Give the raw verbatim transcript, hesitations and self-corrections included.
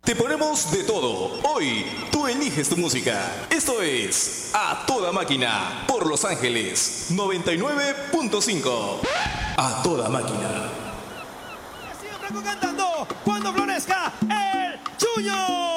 Te ponemos de todo. Hoy tú eliges tu música. Esto es A Toda Máquina por Los Ángeles noventa y nueve punto cinco. A Toda Máquina. Siempre cantando cuando florezca el chuño.